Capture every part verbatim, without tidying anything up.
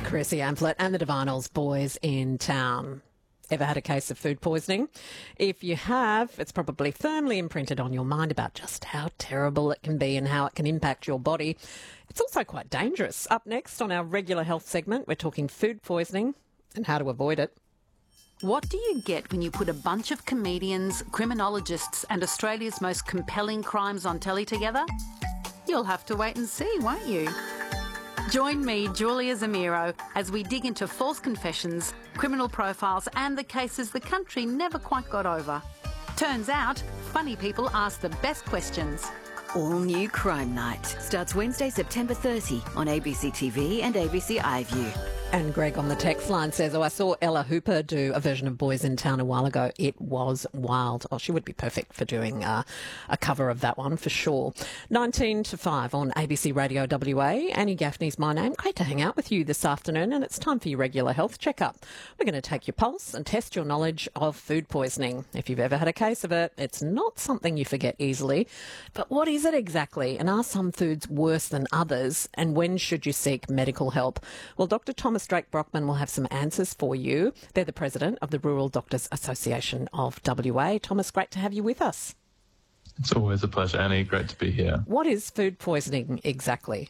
Chrissy Amphlett and the Divinals boys in town. Ever had a case of food poisoning? If you have, it's probably firmly imprinted on your mind about just how terrible it can be and how it can impact your body. It's also quite dangerous. Up next on our regular health segment, we're talking food poisoning and how to avoid it. What do you get when you put a bunch of comedians, criminologists and Australia's most compelling crimes on telly together? You'll have to wait and see, won't you? Join me, Julia Zamiro, as we dig into false confessions, criminal profiles and the cases the country never quite got over. Turns out, funny people ask the best questions. All New Crime Night starts Wednesday, September thirtieth on A B C T V and A B C iView. And Greg on the text line says, oh, I saw Ella Hooper do a version of Boys in Town a while ago. It was wild. Oh, she would be perfect for doing uh, a cover of that one for sure. nineteen to five on A B C Radio W A. Annie Gaffney's my name. Great to hang out with you this afternoon, and it's time for your regular health checkup. We're going to take your pulse and test your knowledge of food poisoning. If you've ever had a case of it, it's not something you forget easily. But what is it exactly? And are some foods worse than others? And when should you seek medical help? Well, Doctor Thomas Drake Brockman will have some answers for you. They're the president of the Rural Doctors Association of W A. Thomas, great to have you with us. It's always a pleasure, Annie. Great to be here. What is food poisoning exactly?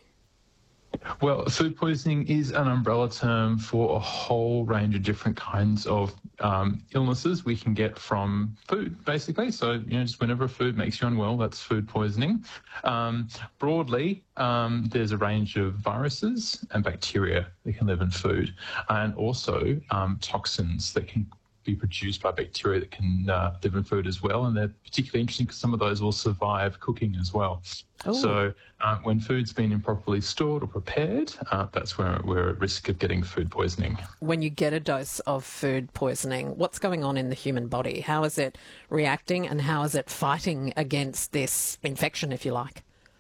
Well, food poisoning is an umbrella term for a whole range of different kinds of um, illnesses we can get from food, basically. So, you know, just whenever food makes you unwell, that's food poisoning. Um, broadly, um, there's a range of viruses and bacteria that can live in food, and also um, toxins that can be produced by bacteria that can uh, live in food as well. And they're particularly interesting because some of those will survive cooking as well. Ooh. So uh, when food's been improperly stored or prepared, uh, that's where we're at risk of getting food poisoning. When you get a dose of food poisoning, what's going on in the human body? How is it reacting and how is it fighting against this infection, if you like?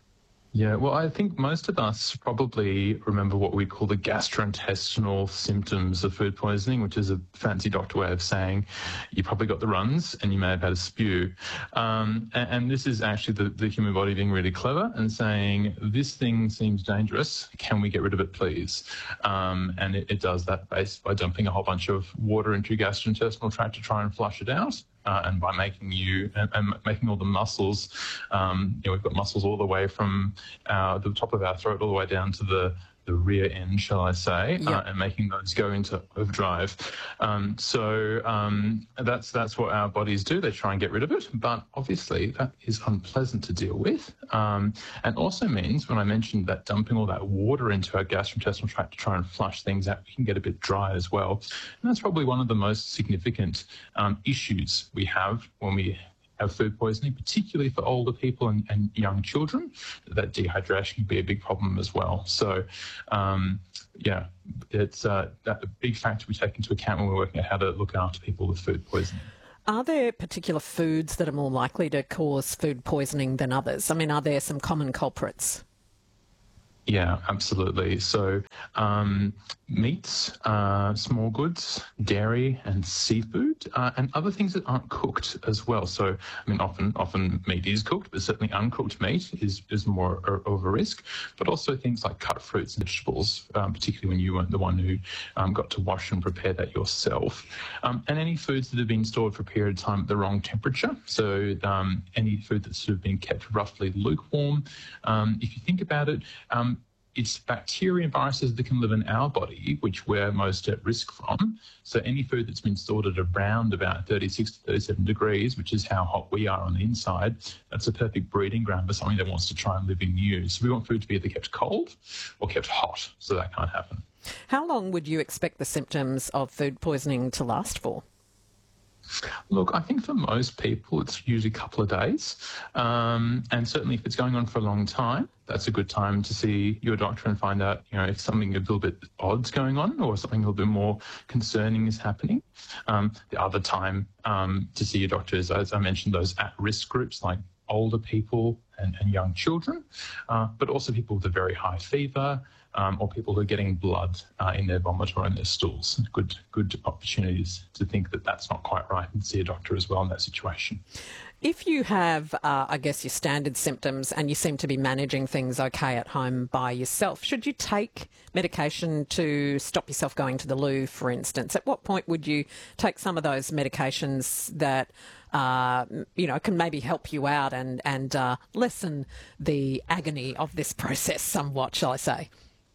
Yeah, well, I think most of us probably remember what we call the gastrointestinal symptoms of food poisoning, which is a fancy doctor way of saying you probably got the runs and you may have had a spew. Um, and, and this is actually the, the human body being really clever and saying, this thing seems dangerous. Can we get rid of it, please? Um, and it, it does that based by dumping a whole bunch of water into your gastrointestinal tract to try and flush it out. Uh, and by making you and, and making all the muscles, um, you know, we've got muscles all the way from uh, the top of our throat all the way down to the, the rear end, shall I say, yep. uh, and making those go into overdrive. Um, so um, that's that's what our bodies do. They try and get rid of it, but obviously that is unpleasant to deal with, um, and also means when I mentioned that dumping all that water into our gastrointestinal tract to try and flush things out, we can get a bit dry as well. And that's probably one of the most significant um, issues we have when we have food poisoning, particularly for older people and, and young children. That dehydration can be a big problem as well. So, um, yeah, it's uh, a big factor we take into account when we're working out how to look after people with food poisoning. Are there particular foods that are more likely to cause food poisoning than others? I mean, are there some common culprits? Yeah, absolutely. So um, meats, uh, small goods, dairy and seafood, uh, and other things that aren't cooked as well. So, I mean, often often meat is cooked, but certainly uncooked meat is, is more of a risk. But also things like cut fruits and vegetables, um, particularly when you weren't the one who um, got to wash and prepare that yourself. Um, and any foods that have been stored for a period of time at the wrong temperature. So um, any food that's sort of been kept roughly lukewarm. Um, if you think about it, um, it's bacteria and viruses that can live in our body, which we're most at risk from. So any food that's been stored at around about thirty-six to thirty-seven degrees, which is how hot we are on the inside, that's a perfect breeding ground for something that wants to try and live in you. So we want food to be either kept cold or kept hot, so that can't happen. How long would you expect the symptoms of food poisoning to last for? Look, I think for most people, it's usually a couple of days. Um, and certainly if it's going on for a long time, that's a good time to see your doctor and find out, you know, if something a little bit odd's going on or something a little bit more concerning is happening. Um, the other time um, to see your doctor is, as I mentioned, those at-risk groups like older people and, and young children, uh, but also people with a very high fever, um, or people who are getting blood uh, in their vomit or in their stools. Good, good opportunities to think that that's not quite right and see a doctor as well in that situation. If you have, uh, I guess, your standard symptoms and you seem to be managing things okay at home by yourself, should you take medication to stop yourself going to the loo, for instance? At what point would you take some of those medications that, uh, you know, can maybe help you out and, and uh, lessen the agony of this process somewhat, shall I say?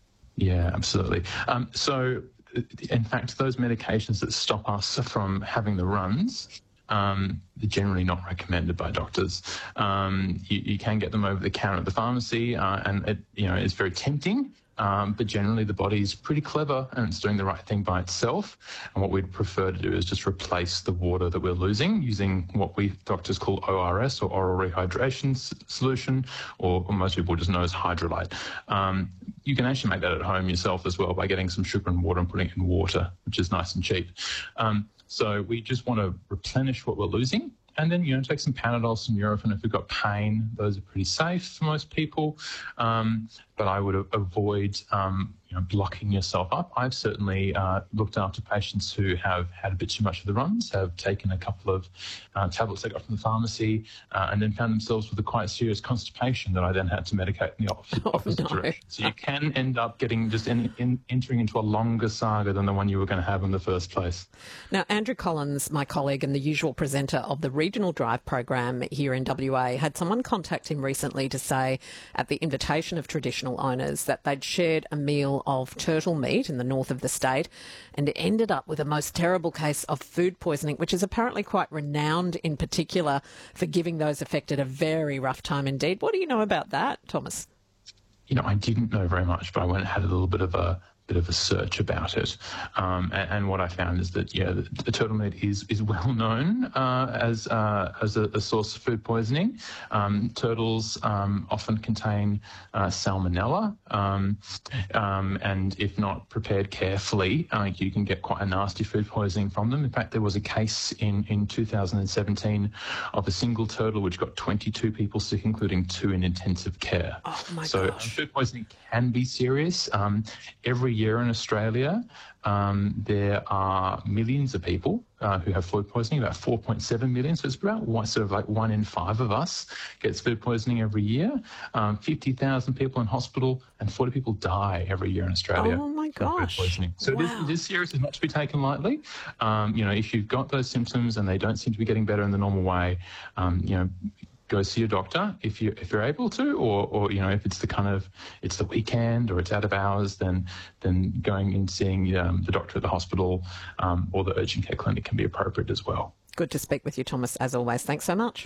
Yeah, absolutely. Um, so, in fact, those medications that stop us from having the runs, Um, they're generally not recommended by doctors. Um, you, you can get them over the counter at the pharmacy, uh, and it, you know, it's very tempting. Um, but generally, the body's pretty clever and it's doing the right thing by itself. And what we'd prefer to do is just replace the water that we're losing using what we doctors call O R S, or oral rehydration s- solution, or, or most people just know as Hydrolyte. Um, you can actually make that at home yourself as well by getting some sugar and water and putting it in water, which is nice and cheap. Um, So we just want to replenish what we're losing, and then, you know, take some Panadol, some Nurofen if we've got pain. Those are pretty safe for most people. Um, but I would avoid, um, you know, blocking yourself up. I've certainly uh, looked after patients who have had a bit too much of the runs, have taken a couple of uh, tablets they got from the pharmacy, uh, and then found themselves with a quite serious constipation that I then had to medicate in the opposite, Oh, opposite no. direction. So you can end up getting just in, in, entering into a longer saga than the one you were going to have in the first place. Now, Andrew Collins, my colleague and the usual presenter of the Regional Drive program here in W A, had someone contact him recently to say, at the invitation of traditional owners, that they'd shared a meal of turtle meat in the north of the state and it ended up with a most terrible case of food poisoning, which is apparently quite renowned in particular for giving those affected a very rough time indeed. What do you know about that, Thomas? You know, I didn't know very much, but I went and had a little bit of a bit of a search about it, um, and, and what I found is that yeah, the, the turtle meat is is well known uh, as uh, as a, a source of food poisoning. Um, turtles um, often contain uh, salmonella, um, um, and if not prepared carefully, uh, you can get quite a nasty food poisoning from them. In fact, there was a case in in two thousand seventeen of a single turtle which got twenty-two people sick, including two in intensive care. Oh my so um, gosh. food poisoning can be serious. Um, every year in Australia, um, there are millions of people uh, who have food poisoning, about four point seven million. So it's about one, sort of like one in five of us gets food poisoning every year. Um, fifty thousand people in hospital and forty people die every year in Australia. Oh my from food gosh. poisoning. So Wow. it, is, it is serious. It's not to be taken lightly. Um, you know, if you've got those symptoms and they don't seem to be getting better in the normal way, um, you know, go see your doctor if you if you're able to, or or you know, if it's the kind of it's the weekend or it's out of hours, then then going and seeing um, the doctor at the hospital um, or the urgent care clinic can be appropriate as well. Good to speak with you, Thomas, as always. Thanks so much.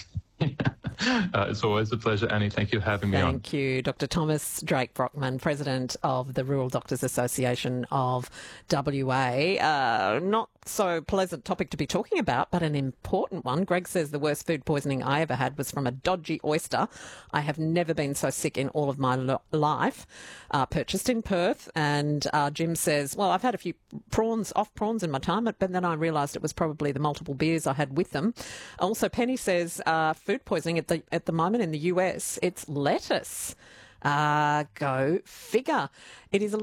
Uh, it's always a pleasure, Annie. Thank you for having me on. Thank you. Doctor Thomas Drake Brockman, President of the Rural Doctors Association of W A. Uh, not so pleasant topic to be talking about, but an important one. Greg says the worst food poisoning I ever had was from a dodgy oyster. I have never been so sick in all of my lo- life. Uh, purchased in Perth. And uh, Jim says, well, I've had a few prawns, off prawns in my time, but then I realised it was probably the multiple beers I had with them. Also, Penny says uh, food poisoning at the at the moment in the U S, it's lettuce. Uh, go figure. It is a